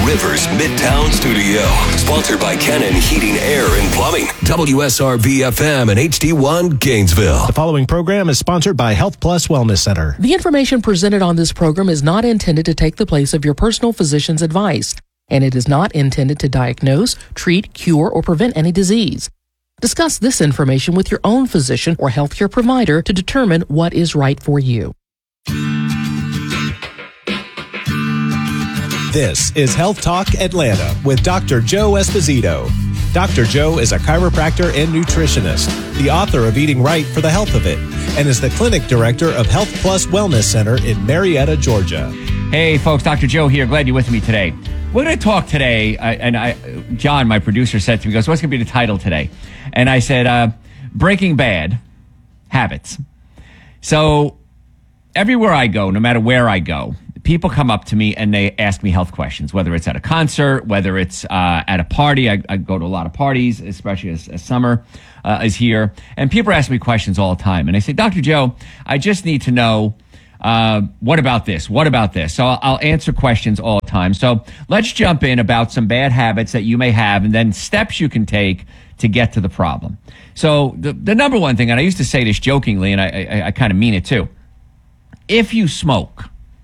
Rivers Midtown Studio. Sponsored by Kennan Heating, Air, and Plumbing. WSRB-FM and HD1 Gainesville. The following program is sponsored by Health Plus Wellness Center. The information presented on this program is not intended to take the place of your personal physician's advice, and it is not intended to diagnose, treat, cure, or prevent any disease. Discuss this information with your own physician or healthcare provider to determine what is right for you. This is Health Talk Atlanta with Dr. Joe Esposito. Dr. Joe is a chiropractor and nutritionist, the author of Eating Right for the Health of It, and is the clinic director of Health Plus Wellness Center in Marietta, Georgia. Hey, folks, Dr. Joe here. Glad you're with me today. We're going to talk today, John, my producer, said to me, he goes, what's going to be the title today? And I said, Breaking Bad Habits. So everywhere I go, no matter where I go, people come up to me and they ask me health questions, whether it's at a concert, whether it's at a party. I go to a lot of parties, especially as summer is here. And people ask me questions all the time. And I say, Dr. Joe, I just need to know, what about this? What about this? So I'll answer questions all the time. So let's jump in about some bad habits that you may have and then steps you can take to get to the problem. So the number one thing, and I used to say this jokingly, and I kind of mean it too. If you smoke,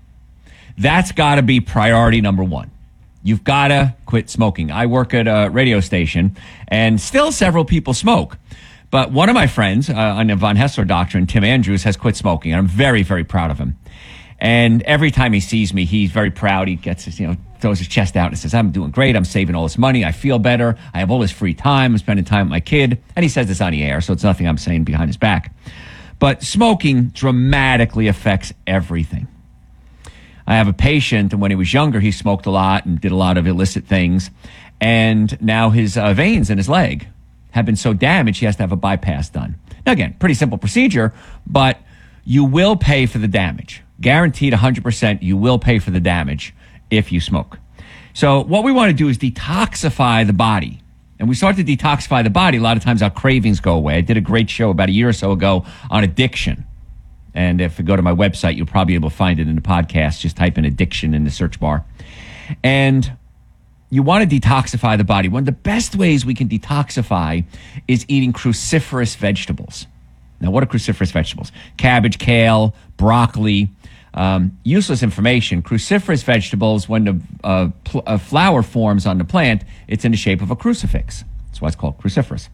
that's got to be priority number one. You've got to quit smoking. I work at a radio station, and still several people smoke. But one of my friends on the Von Hessler doctrine, Tim Andrews, has quit smoking, and I'm very, very proud of him. And every time he sees me, he's very proud. He gets his, throws his chest out and says, I'm doing great. I'm saving all this money. I feel better. I have all this free time. I'm spending time with my kid. And he says this on the air, so it's nothing I'm saying behind his back. But smoking dramatically affects everything. I have a patient, and when he was younger, he smoked a lot and did a lot of illicit things. And now his veins in his leg have been so damaged, he has to have a bypass done. Now, again, pretty simple procedure, but you will pay for the damage. Guaranteed 100% you will pay for the damage if you smoke. So what we want to do is detoxify the body. And we start to detoxify the body, a lot of times our cravings go away. I did a great show about a year or so ago on addiction. And if you go to my website, you'll probably be able to find it in the podcast. Just type in addiction in the search bar. And you want to detoxify the body. One of the best ways we can detoxify is eating cruciferous vegetables. Now, what are cruciferous vegetables? Cabbage, kale, broccoli. Useless information. Cruciferous vegetables, when the flower forms on the plant, it's in the shape of a crucifix. That's why it's called cruciferous.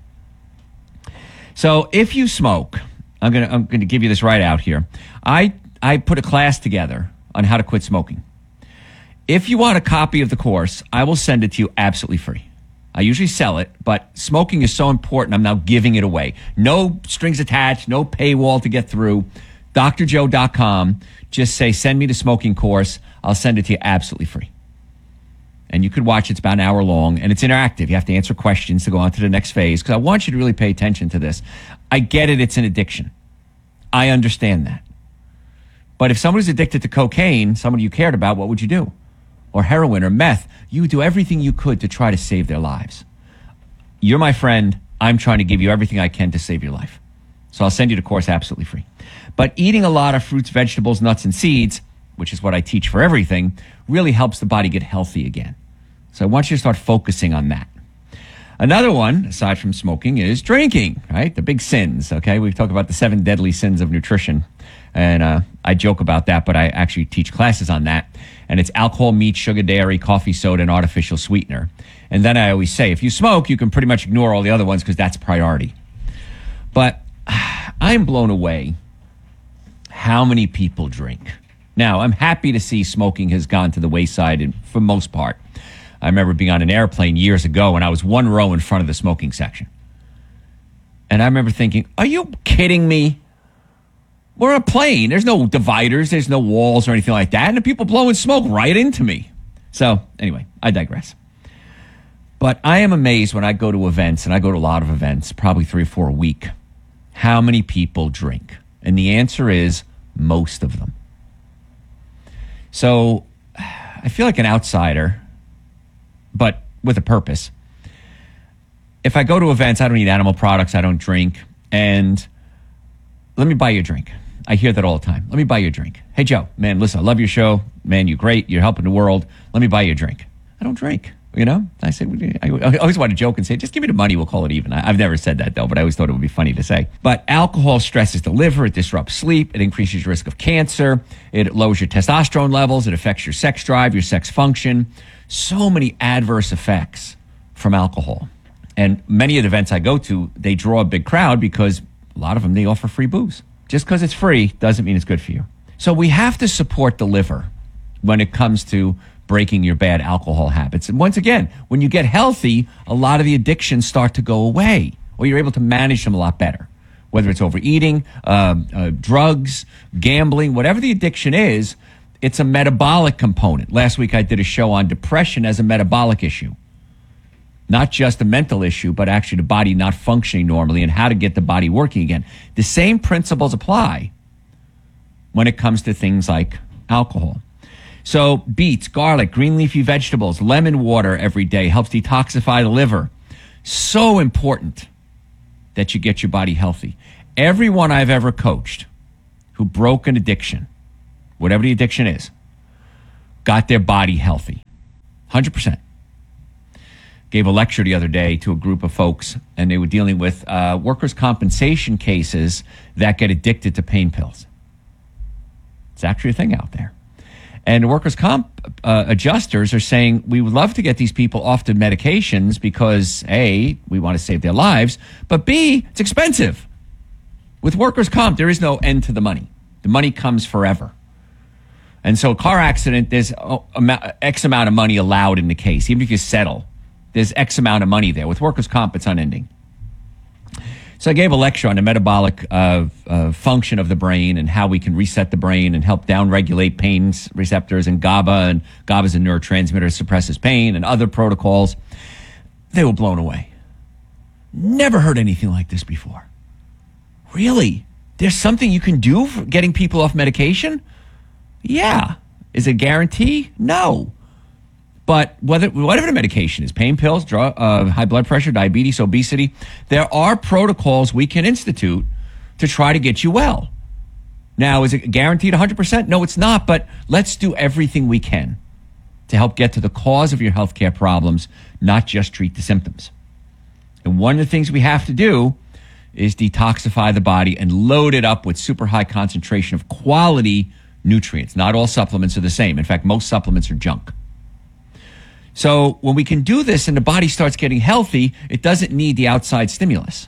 So if you smoke, I'm gonna give you this right out here. I put a class together on how to quit smoking. If you want a copy of the course, I will send it to you absolutely free. I usually sell it, but smoking is so important, I'm now giving it away. No strings attached, no paywall to get through. drjoe.com. Just say, send me the smoking course. I'll send it to you absolutely free. And you could watch it. It's about an hour long, and it's interactive. You have to answer questions to go on to the next phase, because I want you to really pay attention to this. I get it. It's an addiction. I understand that. But if somebody's addicted to cocaine, somebody you cared about, what would you do? Or heroin or meth, you would do everything you could to try to save their lives. You're my friend. I'm trying to give you everything I can to save your life. So I'll send you the course absolutely free. But eating a lot of fruits, vegetables, nuts, and seeds, which is what I teach for everything, really helps the body get healthy again. So I want you to start focusing on that. Another one, aside from smoking, is drinking, right? The big sins, okay? We talk about the 7 deadly sins of nutrition. And I joke about that, but I actually teach classes on that. And it's alcohol, meat, sugar, dairy, coffee, soda, and artificial sweetener. And then I always say, if you smoke, you can pretty much ignore all the other ones because that's priority. But I'm blown away how many people drink. Now, I'm happy to see smoking has gone to the wayside for the most part. I remember being on an airplane years ago, and I was one row in front of the smoking section. And I remember thinking, are you kidding me? We're on a plane. There's no dividers. There's no walls or anything like that. And the people blowing smoke right into me. So, anyway, I digress. But I am amazed when I go to events, and I go to a lot of events, probably 3 or 4 a week, how many people drink. And the answer is most of them. So I feel like an outsider, but with a purpose. If I go to events, I don't eat animal products, I don't drink, and let me buy you a drink. I hear that all the time. Let me buy you a drink. Hey, Joe, man, listen, I love your show. Man, you're great. You're helping the world. Let me buy you a drink. I don't drink. I said, I always want to joke and say, just give me the money, we'll call it even. I've never said that, though, but I always thought it would be funny to say. But alcohol stresses the liver, it disrupts sleep, it increases your risk of cancer, it lowers your testosterone levels, it affects your sex drive, your sex function. So many adverse effects from alcohol. And many of the events I go to, they draw a big crowd because a lot of them, they offer free booze. Just because it's free doesn't mean it's good for you. So we have to support the liver when it comes to breaking your bad alcohol habits. And once again, when you get healthy, a lot of the addictions start to go away, or you're able to manage them a lot better. Whether it's overeating, drugs, gambling, whatever the addiction is, it's a metabolic component. Last week I did a show on depression as a metabolic issue. Not just a mental issue, but actually the body not functioning normally and how to get the body working again. The same principles apply when it comes to things like alcohol. So beets, garlic, green leafy vegetables, lemon water every day helps detoxify the liver. So important that you get your body healthy. Everyone I've ever coached who broke an addiction, whatever the addiction is, got their body healthy. 100%. Gave a lecture the other day to a group of folks, and they were dealing with workers' compensation cases that get addicted to pain pills. It's actually a thing out there. And workers' comp adjusters are saying, we would love to get these people off the medications because, A, we want to save their lives, but B, it's expensive. With workers' comp, there is no end to the money. The money comes forever. And so a car accident, there's X amount of money allowed in the case. Even if you settle, there's X amount of money there. With workers' comp, it's unending. So I gave a lecture on the metabolic function of the brain and how we can reset the brain and help downregulate pain receptors and GABA. And GABA is a neurotransmitter, suppresses pain, and other protocols. They were blown away. Never heard anything like this before. Really? There's something you can do for getting people off medication? Yeah. Is it a guarantee? No. But whatever the medication is, pain pills, high blood pressure, diabetes, obesity, there are protocols we can institute to try to get you well. Now, is it guaranteed 100%? No, it's not, but let's do everything we can to help get to the cause of your healthcare problems, not just treat the symptoms. And one of the things we have to do is detoxify the body and load it up with super high concentration of quality nutrients. Not all supplements are the same. In fact, most supplements are junk. So when we can do this and the body starts getting healthy, it doesn't need the outside stimulus.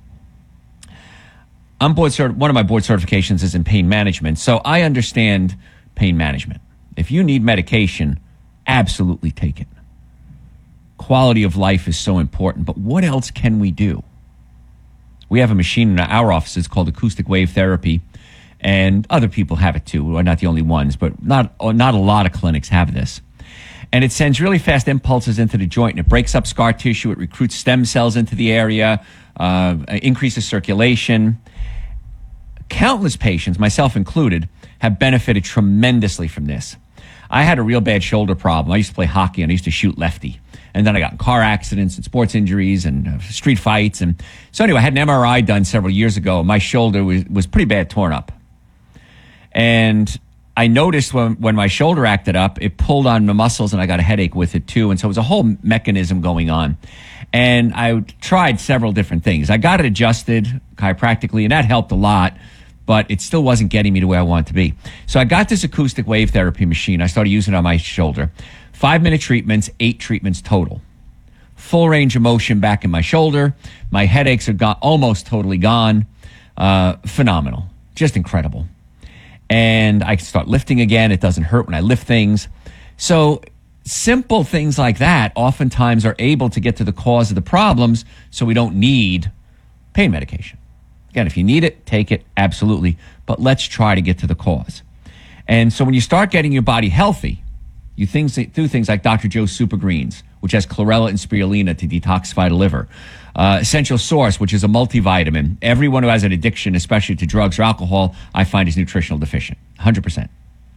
One of my board certifications is in pain management, so I understand pain management. If you need medication, absolutely take it. Quality of life is so important, but what else can we do? We have a machine in our offices called acoustic wave therapy, and other people have it too. We're not the only ones, but not a lot of clinics have this. And it sends really fast impulses into the joint, and it breaks up scar tissue. It recruits stem cells into the area, increases circulation. Countless patients, myself included, have benefited tremendously from this. I had a real bad shoulder problem. I used to play hockey, and I used to shoot lefty. And then I got in car accidents and sports injuries and street fights. And so anyway, I had an MRI done several years ago. My shoulder was pretty bad torn up. And I noticed when my shoulder acted up, it pulled on the muscles and I got a headache with it too. And so it was a whole mechanism going on. And I tried several different things. I got it adjusted chiropractically, and that helped a lot, but it still wasn't getting me to where I wanted to be. So I got this acoustic wave therapy machine. I started using it on my shoulder. 5-minute treatments, 8 treatments total. Full range of motion back in my shoulder. My headaches are almost totally gone. Phenomenal. Just incredible. And I can start lifting again. It doesn't hurt when I lift things. So simple things like that oftentimes are able to get to the cause of the problems, so we don't need pain medication. Again, if you need it, take it, absolutely. But let's try to get to the cause. And so when you start getting your body healthy, you do things like Dr. Joe's Super Greens, which has chlorella and spirulina to detoxify the liver. Essential Source, which is a multivitamin. Everyone who has an addiction, especially to drugs or alcohol, I find is nutritional deficient, 100%.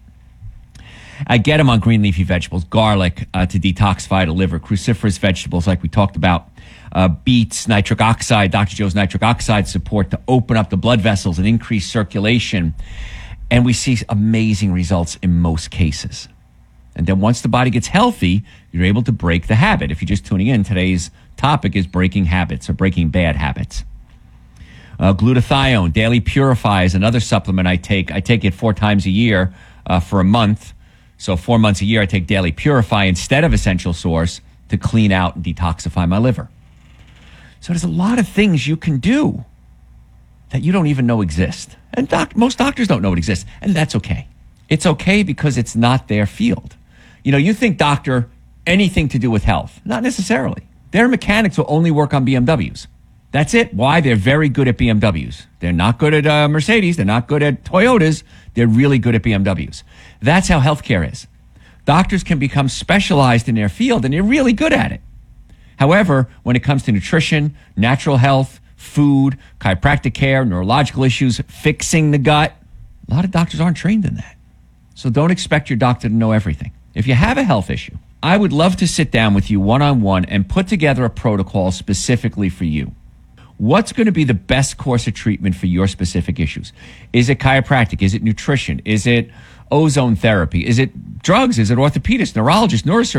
I get them on green leafy vegetables, garlic to detoxify the liver, cruciferous vegetables like we talked about, beets, nitric oxide, Dr. Joe's nitric oxide support to open up the blood vessels and increase circulation. And we see amazing results in most cases. And then once the body gets healthy, you're able to break the habit. If you're just tuning in, today's topic is breaking habits or breaking bad habits. Glutathione, Daily Purify is another supplement I take. I take it 4 times a year for a month. So 4 months a year, I take Daily Purify instead of Essential Source to clean out and detoxify my liver. So there's a lot of things you can do that you don't even know exist. And most doctors don't know it exists, and that's okay. It's okay because it's not their field. You know, you think doctor, anything to do with health. Not necessarily. Their mechanics will only work on BMWs. That's it. Why? They're very good at BMWs. They're not good at Mercedes. They're not good at Toyotas. They're really good at BMWs. That's how healthcare is. Doctors can become specialized in their field, and they're really good at it. However, when it comes to nutrition, natural health, food, chiropractic care, neurological issues, fixing the gut, a lot of doctors aren't trained in that. So don't expect your doctor to know everything. If you have a health issue, I would love to sit down with you one-on-one and put together a protocol specifically for you. What's going to be the best course of treatment for your specific issues? Is it chiropractic? Is it nutrition? Is it ozone therapy? Is it drugs? Is it orthopedist, neurologist, neurosurgeon?